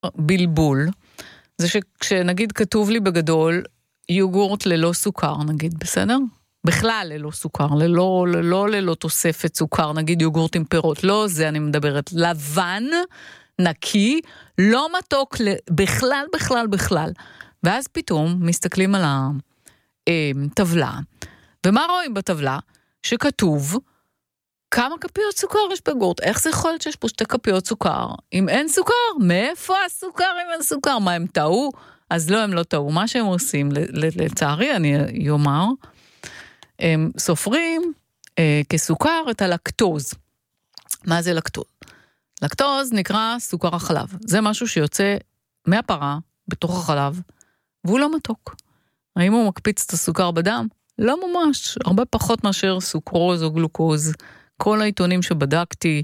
בלבול, זה שכשנגיד כתוב לי בגדול, יוגורט ללא סוכר, נגיד, בסדר? בכלל ללא סוכר, ללא תוספת סוכר, נגיד יוגורט עם פירות, לא זה אני מדברת, לבן, נקי, לא מתוק, בכלל. ואז פתאום מסתכלים על הטבלה, ומה רואים בטבלה? שכתוב, כמה כפיות סוכר יש ביוגורט? איך זה יכול להיות שיש פה 2 כפיות סוכר? אם אין סוכר, מאיפה הסוכר אם אין סוכר? מה, הם טעו? אז לא, הם לא טעו. מה שהם עושים, לצערי אני יאמר, הם סופרים כסוכר את הלקטוז. מה זה לקטוז? לקטוז נקרא סוכר החלב. זה משהו שיוצא מהפרה בתוך החלב, והוא לא מתוק. האם הוא מקפיץ את הסוכר בדם? לא ממש, הרבה פחות מאשר סוכרוז או גלוקוז. כל העיתונים שבדקתי,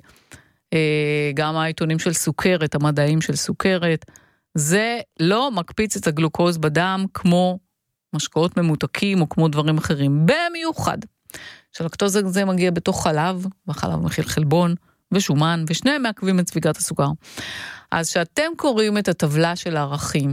גם העיתונים של סוכרת, המדעים של סוכרת, זה לא מקפיץ את הגלוקוז בדם כמו משקאות ממותקים או כמו דברים אחרים, במיוחד. שלקטוז זה מגיע בתוך חלב, והחלב מכיל חלבון ושומן, ושניהם מעכבים את ספיגת הסוכר. אז שאתם קוראים את הטבלה של הערכים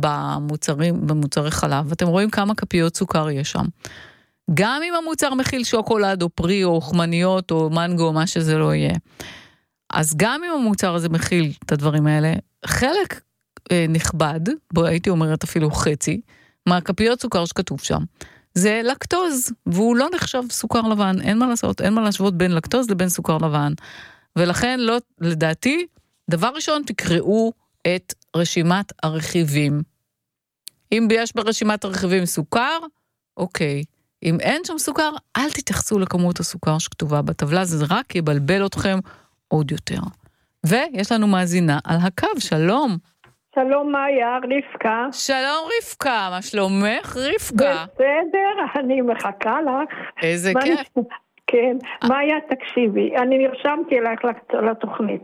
במוצרי חלב, אתם רואים כמה כפיות סוכר יש שם. גם אם המוצר מכיל שוקולד או פרי או חמניות או מנגו או מה שזה לא יהיה. אז גם אם המוצר הזה מכיל את הדברים האלה, חלק נכבד, בו הייתי אומרת אפילו חצי, מהכפיות סוכר שכתוב שם, זה לקטוז, והוא לא נחשב סוכר לבן, אין מה לעשות, אין מה להשוות בין לקטוז לבין סוכר לבן. ולכן לא, לדעתי, דבר ראשון תקראו את רשימת הרכיבים. אם יש ברשימת הרכיבים סוכר, אוקיי. אם אין שם סוכר, אל תתייחסו לכמות הסוכר שכתובה בטבלה, זה רק יבלבל אתכם עוד יותר. ויש לנו מאזינה על הקו, שלום. שלום מאיה, רבקה. שלום רבקה, מה שלומך רבקה? בסדר, אני מחכה לך. איזה כיף. כן, מאיה תקשיבי, אני נרשמתי אלייך לתוכנית.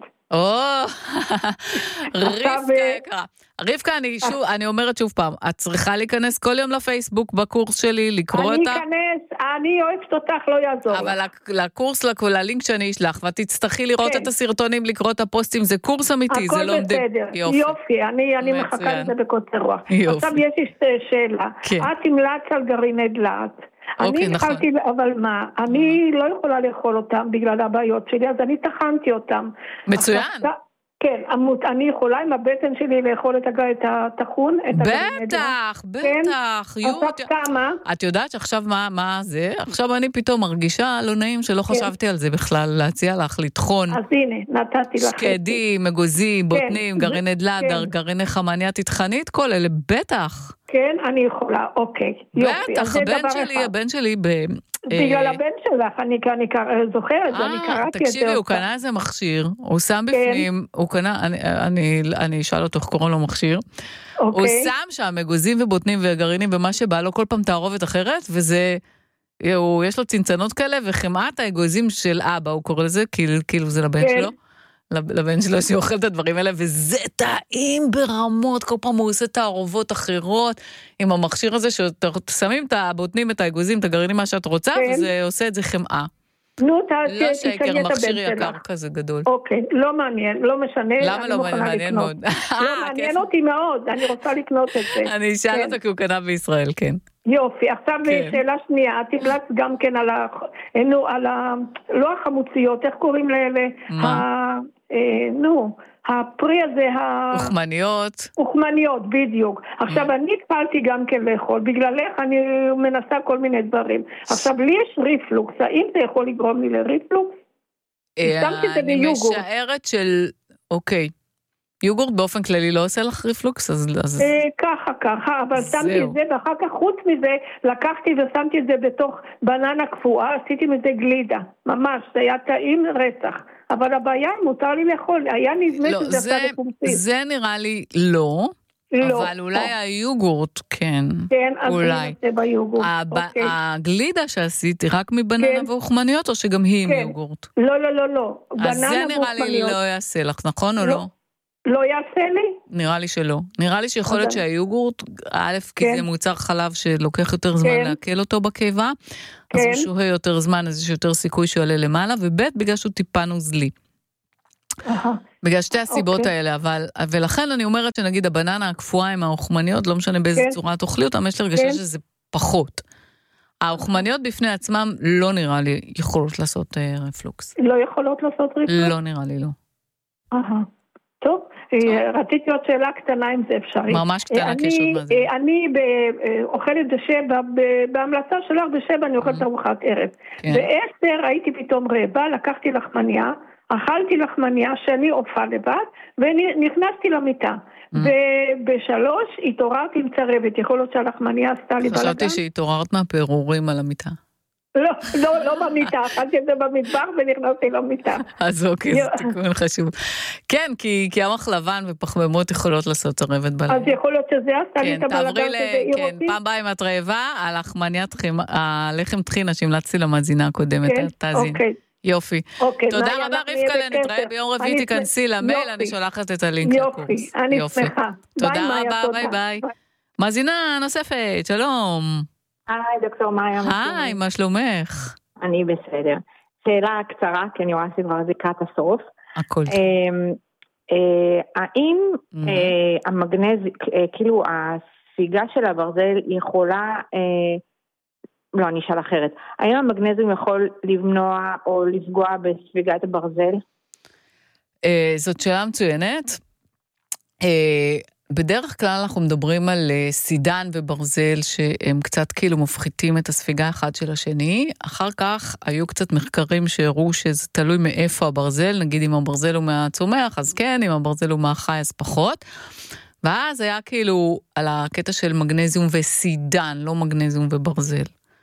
רבקה, אני אומרת שוב פעם, את צריכה להיכנס כל יום לפייסבוק בקורס שלי, לקרוא את אני אוהבת אותך, לא יעזור. אבל לקורס, ללינק שאני אשלח, ואת תצטרכי לראות את הסרטונים, לקרוא את הפוסטים, זה קורס אמיתי, זה לא... הכל בסדר, יופי, אני מחכה לזה בקוצר רוח. עכשיו יש לי שאלה, את המלץ על גרעיני דלעת. אני התחלתי, אבל מה, אני לא יכולה לאכול אותם בגלל הבעיות שלי, אז אני תחנתי אותם. מצוין. כן, אני יכולה עם הבטן שלי לאכול את התחון, את הגרעיני דלעת. בטח. עכשיו כמה? את יודעת שעכשיו מה זה? עכשיו אני פתאום מרגישה לא נעים שלא חשבתי על זה בכלל, להציע לך לטחון. אז הנה, נתתי לך. שקדים, מגוזים, בוטנים, גרעיני דלעת, גרעיני חמניה תטחנית, כל אלה, בטח. כן, אני יכולה, אוקיי. בטח, הבן שלי בגלל הבן שלך, אני זוכרת, אני קראתי את זה. תקשיבי, הוא קנה איזה מכשיר, הוא שם בפנים, הוא קנה, אני אשאל אותו איך קוראים לו מכשיר, הוא שם שם מגוזים ובוטנים וגרעינים, ומה שבא לו כל פעם תערובת אחרת, וזה, יש לו צנצנות כאלה, וחמאת האגוזים של אבא, הוא קורא לזה, כאילו זה לבן שלו. לבן שלו שאוכל את הדברים האלה, וזה טעים ברמות, כל פעם הוא עושה תערובות אחרות, עם המכשיר הזה, ששמים את הבוטנים, את האגוזים, את הגרעינים, מה שאת רוצה, וזה עושה את זה חמאה. נו, לא שקר, מכשיר יקר כזה גדול. אוקיי, לא מעניין, לא משנה. למה לא מעניין מאוד? לא מעניין אותי מאוד, אני רוצה לקנות את זה. אני אשאל אותו כי הוא קנה בישראל, כן. יופי, עכשיו שאלה שנייה, את המלצת גם כן על לא החמוציות, איך קוראים לאלה? הפרי הזה, אוכמניות, בדיוק. עכשיו, אני התחלתי גם כן לאכול, בגללך אני מנסה כל מיני דברים. עכשיו, לי יש ריפלוקס, האם זה יכול לגרום לי לריפלוקס? אני משערת של, אוקיי, יוגורט באופן כללי לא עושה לך ריפלוקס? ככה, אבל שמתי את זה, ואחר כך חוץ מזה, לקחתי ושמתי את זה בתוך בננה קפואה, עשיתי מזה גלידה, ממש, זה היה טעים רצח. אבל הבעיה, מותר לי לאכול, היה נזמי שזה עשה לפומסית. זה נראה לי לא, אבל אולי היוגורט, כן. כן, אז זה ביוגורט. הגלידה שעשיתי רק מבננה ואוכמניות, או שגם היא עם יוגורט? לא. אז זה נראה לי לא יעשה לך, נכון או לא? לא יעשה לי? נראה לי שלא. נראה לי שיכול להיות שהיוגורט, א', כי זה מוצר חלב שלוקח יותר זמן להקל אותו בקיבה, אז הוא שוהה יותר זמן, אז יש יותר סיכוי שהוא עלה למעלה, וב', בגלל שהוא טיפה נוזלי. בגלל שתי הסיבות האלה, ולכן אני אומרת שנגיד הבננה הקפואה עם האוכמניות, לא משנה באיזה צורה תאכלי אותם, יש להרגשה שזה פחות. האוכמניות בפני עצמם לא נראה לי יכולות לעשות רפלוקס. לא יכולות לעשות רפלוקס? לא נראה לי, לא. טוב, רציתי עוד שאלה קטנה אם זה אפשרי. ממש קטנה כשוד מה זה. אני אוכלת בשבע, בהמלצה שלך בשבע אני אוכלת ארוחת ערב. ב10 הייתי פתאום רעבה, לקחתי לחמניה, אכלתי לחמניה שאני אופה לבד, ונכנסתי למיטה. וב3 התעוררתי עם צרבת, יכול להיות שהלחמניה עשתה לי בלגן. חשבתי שהתעוררת מהפירורים על המיטה. לא במיטה, אכלתי את זה במטבח ונכנסתי למיטה. אז אוקיי, זה תיקון חשוב. כן, כי המח לבן ופחמימות יכולות לעשות צרבת בלגן. אז יכול להיות שזה עשתה לי את הבלגן שזה העיר אותי. כן, פעם באה אם את רעבה, הלחם טחינה שהמלצתי למאזינה הקודמת, תאזין. יופי. תודה רבה רבקה, נתראה ביום רביעי, תיכנסי למייל, אני שולחת את הלינק לקורס. יופי, אני שמחה. תודה רבה, ביי ביי. מאזינה נוספת, שלום. היי, דוקטור מאיה. היי, מה שלומך? אני בסדר. שאלה קצרה, כי אני רואה שכבר זה קטסטרופה. הכל. האם כאילו הספיגה של הברזל יכולה, לא, אני אשאל אחרת. האם המגנזיום יכול למנוע או לפגוע בספיגת הברזל? זאת שאלה מצוינת. בדרך כלל אנחנו מדברים על סידן וברזל שהם קצת כאילו מפחיתים את הספיגה אחד של השני. אחר כך היו קצת מחקרים שהראו שזה תלוי מאיפה הברזל, נגיד אם הברזל הוא מהצומח אז כן, אם הברזל הוא מהחי אז פחות. ואז היה כאילו על הקטע של מגנזיום וסידן, לא מגנזיום וברזל.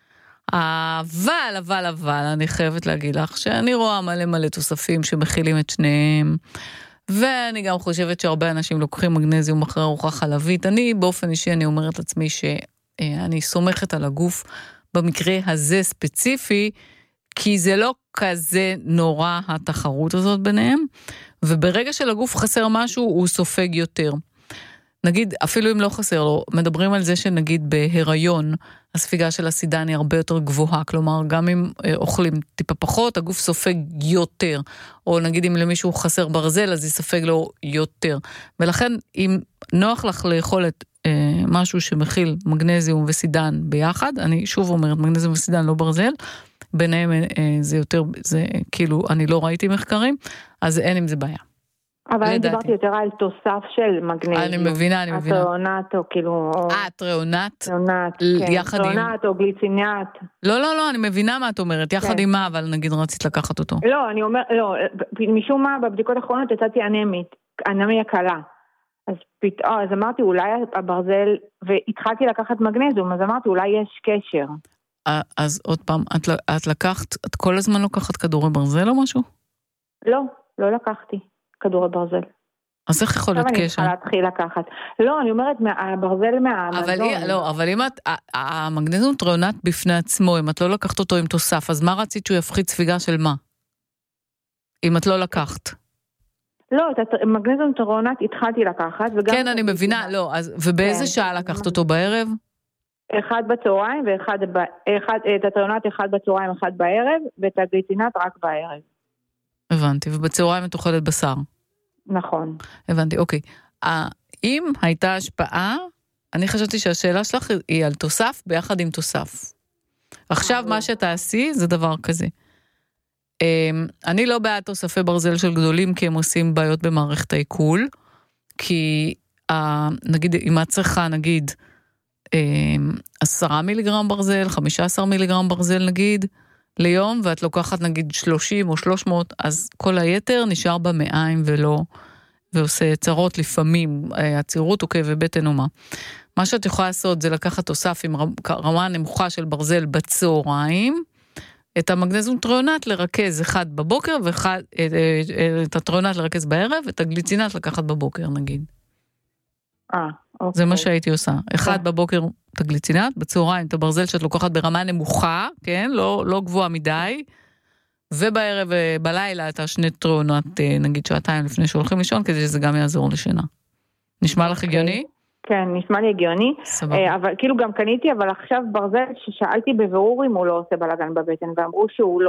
אבל, אני חייבת להגיד לך שאני רואה מלא תוספים שמכילים את שניהם, ואני גם חושבת שהרבה אנשים לוקחים מגנזיום אחרי ארוחה חלבית. אני באופן אישי, אני אומרת לעצמי שאני סומכת על הגוף במקרה הזה ספציפי, כי זה לא כזה נורא התחרות הזאת ביניהם, וברגע שלגוף חסר משהו, הוא סופג יותר. נגיד, אפילו אם לא חסר לו, מדברים על זה שנגיד בהיריון, הספיגה של הסידן היא הרבה יותר גבוהה, כלומר, גם אם אוכלים טיפה פחות, הגוף סופג יותר, או נגיד אם למישהו חסר ברזל, אז יספג לו יותר. ולכן, אם נוח לך לאכול את משהו שמכיל מגנזיום וסידן ביחד, אני שוב אומרת, מגנזיום וסידן לא ברזל, ביניהם זה יותר, זה כאילו, אני לא ראיתי מחקרים, אז אין עם זה בעיה. אבל אני דיברתי יותר על תוסף של מגנזיום. אני מבינה. הטריאונט או כאילו... טריאונט? טריאונט, כן. טריאונט או גליצינט. לא, אני מבינה מה את אומרת. יחד עם מה, אבל נגיד רצית לקחת אותו. לא, אני אומר, לא, משום מה, בבדיקות האחרונות יצאתי אנמיה קלה. אז אמרתי, אולי הברזל, והתחלתי לקחת מגנזיום, אז אמרתי, אולי יש קשר. אז עוד פעם, את לקחת, את כל הזמן לוקחת כדורי ברזל או משהו? לא לקחתי. כדור הברזל. אז איך יכול להיות קשר? עכשיו אני צריכה להתחיל לקחת. לא, אני אומרת, הברזל מהמזון. אבל אם המגנזיום טריאונט בפני עצמו, אם את לא לקחת אותו עם תוסף, אז מה רצית שהוא יפחית ספיגה של מה? אם את לא לקחת. לא, את המגנזיום טריאונט התחלתי לקחת. כן, אני מבינה, לא. ובאיזה שעה לקחת אותו בערב? 1 בצהריים, את הטריאונט 1 בצהריים, 1 בערב, ואת הגליצינט רק בערב. הבנתי, ובצהריים את אוכלת בשר. נכון. הבנתי, אוקיי. אם הייתה השפעה, אני חשבתי שהשאלה שלך היא על תוסף ביחד עם תוסף. עכשיו מה שתעשי זה דבר כזה. אני לא בעד תוספי ברזל של גדולים, כי הם עושים בעיות במערכת העיכול, כי נגיד, אם את צריכה, נגיד, 10 מיליגרם ברזל, 15 מיליגרם ברזל נגיד, ליום, ואת לוקחת נגיד 30 או 300, אז כל היתר נשאר במעיים ולא, ועושה צרות לפעמים, הצירות או כאבי בטן או מה. מה שאת יכולה לעשות זה לקחת תוסף עם רמה נמוכה של ברזל בצהריים, את המגנזיום טריאונט לרכז אחד בבוקר, את הטריאונט לרכז בערב, את הגליצינט לקחת בבוקר נגיד. אוקיי. זה מה שהייתי עושה. אחד בבוקר את הגליצינט, בצהריים את הברזל שאת לוקחת ברמה נמוכה, כן? לא גבוהה מדי, ובערב בלילה את השני טריאונט, נגיד שעתיים לפני שהולכים לישון, כדי שזה גם יעזור לשינה. נשמע לך הגיוני? כן, נשמע לי הגיוני. אבל כאילו גם קניתי, אבל עכשיו ברזל ששאלתי בבירור אם הוא לא עושה בלגן בבטן, ואמרו שהוא לא.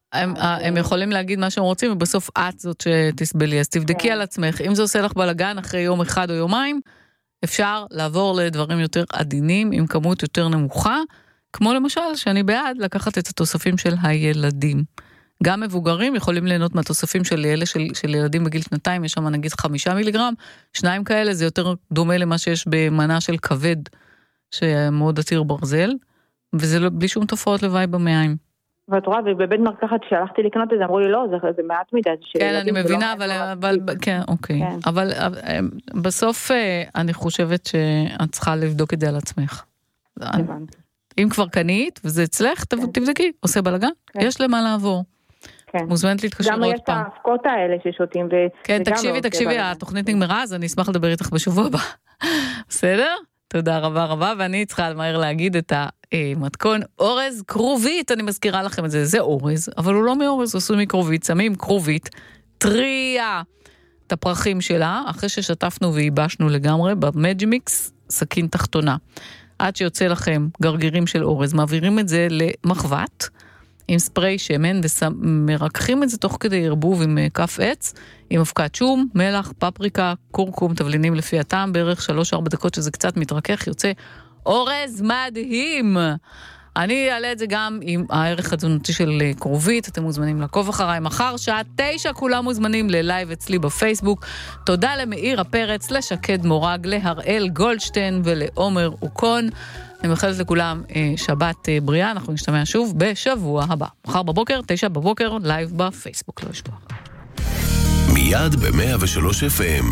הם יכולים להגיד מה שהם רוצים, ובסוף את זאת שתסבלי, אז תבדקי על עצמך. אם זה עושה לך בלגן אחרי יום אחד או יומיים, אפשר לעבור לדברים יותר עדינים, עם כמות יותר נמוכה, כמו למשל שאני בעד לקחת את התוספים של הילדים. גם מבוגרים יכולים ליהנות מהתוספים של ילדים בגיל 2, יש שם נגיד 5 מיליגרם, 2 כאלה, זה יותר דומה למה שיש במנה של כבד, שמאוד עתיר ברזל, וזה לא, בלי שום תופעות לוואי במעיים. ואת רואה, ובבית מרקחת שהלכתי לקנות את זה, אמרו לי לא, זה מעט מדי. כן, אני מבינה, אבל כן, אוקיי. אבל בסוף אני חושבת שאת צריכה לבדוק את זה על עצמך. אם כבר קנית, וזה אצלך, תבדקי, עושה בלגן, יש למה לעבור. מוזמנת להתקשר עוד פעם. גם יש את ההפקות האלה ששותים. כן, תקשיבי, התוכנית נגמרה, אז אני אשמח לדבר איתך בשבוע הבא. בסדר? תודה רבה, ואני צריכה מהר להגיד את המתכון אורז כרובית, אני מזכירה לכם את זה, זה אורז, אבל הוא לא מאורז, הוא עשוי מכרובית, שמים כרובית, טריה, את הפרחים שלה, אחרי ששטפנו וייבשנו לגמרי, במג'מיקס, סכין תחתונה. עד שיוצא לכם גרגירים של אורז, מעבירים את זה למחבת, עם ספרי שמן, ומרקחים את זה תוך כדי ערבוב עם כף עץ, עם אבקת שום, מלח, פפריקה, קורקום, תבלינים לפי הטעם, בערך 3-4 דקות שזה קצת מתרכך, יוצא אורז מדהים. אני אעלה את זה גם עם הערך התזונתי של כרובית, אתם מוזמנים לעקוב אחריי מחר, שעה 9, כולם מוזמנים ללייב אצלי בפייסבוק. תודה למאיר הפרץ, לשקד מורג, להראל גולדשטיין ולעומר אוקון. אני מאחלת לכולם שבת בריאה, אנחנו נשתמע שוב בשבוע הבא. מחר בבוקר, 9 בבוקר, לייב בפייסבוק, לא לשכוח. מיד ב-103 FM.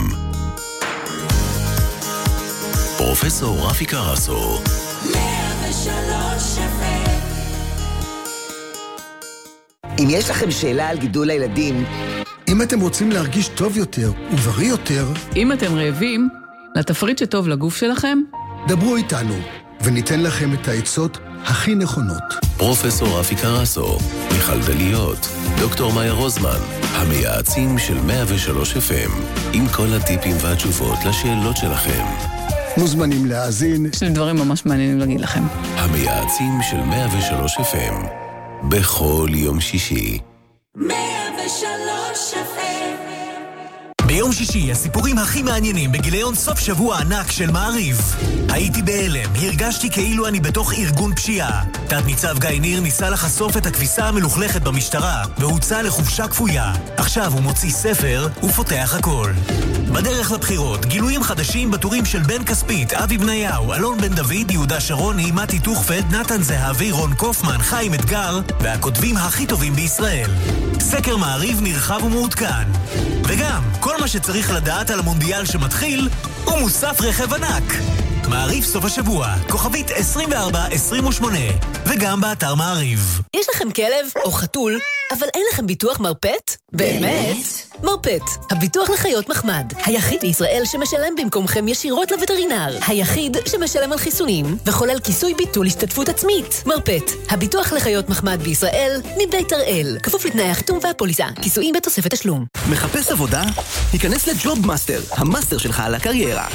פרופסור רפי קרסו. 103 FM. אם יש לכם שאלה על גידול הילדים, אם אתם רוצים להרגיש טוב יותר ובריא יותר, אם אתם רעבים לתפריט שטוב לגוף שלכם, דברו איתנו וניתן לכם את העצות הכי נכונות. פרופסור רפי קרסו, מיכל דליות, דוקטור מאיה רוזמן, המייעצים של 103 FM, עם כל הטיפים והתשובות לשאלות שלכם. מוזמנים להאזין. יש לי דברים ממש מעניינים להגיד לכם. המייעצים של 103 FM, בכל יום שישי. 103 FM. ביום שישי, הסיפורים הכי מעניינים בגיליון סוף שבוע ענק של מעריב. הייתי בהלם, הרגשתי כאילו אני בתוך ארגון פשיעה. תת ניצב גיא ניר ניסה לחשוף את הכביסה המלוכלכת במשטרה, והוצא לחופשה כפויה. עכשיו הוא מוציא ספר ופותח הכל. בדרך לבחירות, גילויים חדשים בטורים של בן כספית, אבי בניהו, אלון בן דוד, יהודה שרוני, מתי תוכפד, נתן זהבי, רון קופמן, חיים אתגר, והכותבים הכי טובים בישראל. סקר מעריב נרחב ומעודכן. וגם, כל מה שצריך לדעת על המונדיאל שמתחיל, הוא מוסף רכב ענק. מעריב סוף השבוע, כוכבית 2428, וגם באתר מעריב. יש לכם כלב או חתול, אבל אין לכם ביטוח מרפט? באמת? מרפט, הביטוח לחיות מחמד. היחיד בישראל שמשלם במקומכם ישירות לווטרינר. היחיד שמשלם על חיסונים, וכולל כיסוי ביטול השתתפות עצמית. מרפט, הביטוח לחיות מחמד בישראל, מבית הראל. כפוף לתנאי החיתום והפוליסה. כיסויים בתוספת תשלום. מחפש עבודה? היכנס לג'וב מאסטר, המאסטר שלך על הקריירה.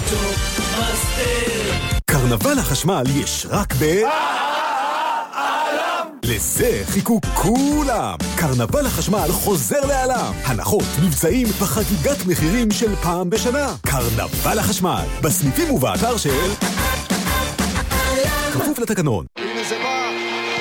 קרנבל החשמל יש רק לזה חיכו כולם. קרנבל החשמל חוזר לעולם. הנחות, מבצעים וחגיגת מחירים של פעם בשנה. קרנבל החשמל, בסניפים ובאתר של כפוף לתקנון. הנה זה בא!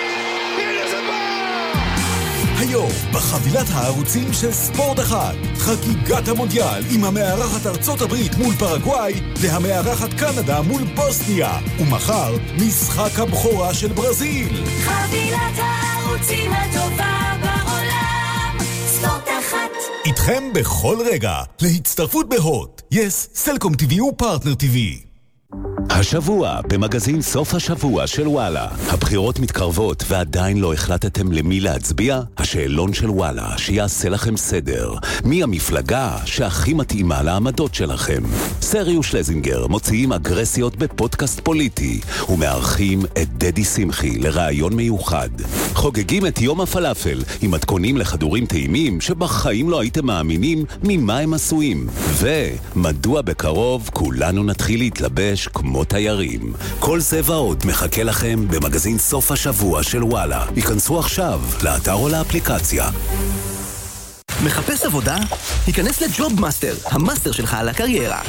היום, בחבילת הערוצים של ספורט אחד, חגיגת המונדיאל עם המארחת ארצות הברית מול פרגוואי והמארחת קנדה מול בוסניה. ומחר, משחק הבכורה של ברזיל. חבילת הערוצים הטובה בעולם, ספורט אחד. איתכם בכל רגע, להצטרפות בהוט, יס, סלקום TV ופרטנר TV. השבוע במגזין סוף השבוע של וואלה. הבחירות מתקרבות ועדיין לא החלטתם למי להצביע? השאלון של וואלה שיעשה לכם סדר. מי המפלגה שהכי מתאימה לעמדות שלכם? סרי ושלזינגר מוציאים אגרסיות בפודקאסט פוליטי ומארחים את דדי שמחי לראיון מיוחד. חוגגים את יום הפלאפל עם מתכונים לכדורים טעימים שבחיים לא הייתם מאמינים ממה הם עשויים. ומדוע בקרוב כולנו נתחיל להתלבש כמו התיירים. כל זה ועוד מחכה לכם במגזין סוף השבוע של וואלה. היכנסו עכשיו לאתר או לאפליקציה. מחפש עבודה? היכנס לג'וב מאסטר, המאסטר שלך על הקריירה.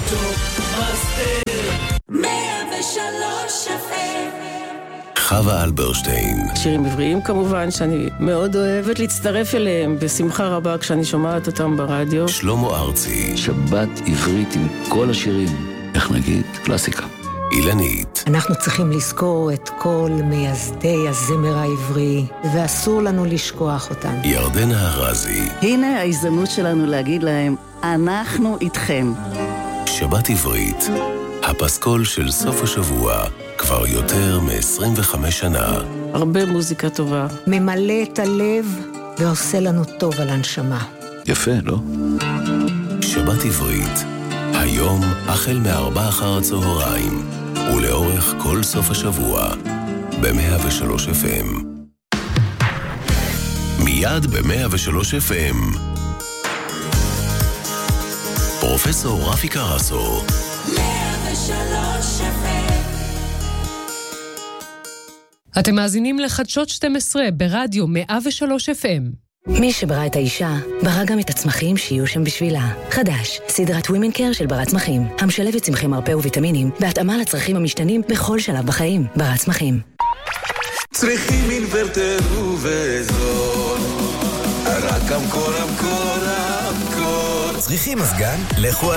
חווה אלברשטיין. שירים עבריים כמובן, שאני מאוד אוהבת להצטרף אליהם בשמחה רבה כשאני שומעת אותם ברדיו. שלמה ארצי. שבת עברית עם כל השירים, איך נגיד? קלאסיקה. אילנית. אנחנו צריכים לזכור את כל מייסדי הזמר העברי, ואסור לנו לשכוח אותם. ירדנה הרזי. הנה ההזדמנות שלנו להגיד להם, אנחנו איתכם. שבת עברית, הפסקול של סוף השבוע, כבר יותר מ-25 שנה. הרבה מוזיקה טובה. ממלא את הלב ועושה לנו טוב על הנשמה. יפה, לא? שבת עברית, היום החל מ-16:00 ולאורך כל סוף השבוע, ב-103 FM. מיד ב-103 FM. פרופסור רפי קרסו. 103 FM. אתם מאזינים לחדשות 12 ברדיו 103 FM. מי שברא את האישה, ברא גם את הצמחים שיהיו שם בשבילה. חדש, סדרת Women Care של ברת צמחים, המשלבת צמחי מרפא וויטמינים, בהתאמה לצרכים המשתנים בכל שלב בחיים. ברת צמחים. צריכים אינוורטר ובזול, רק המקור. צריכים מזגן? לכו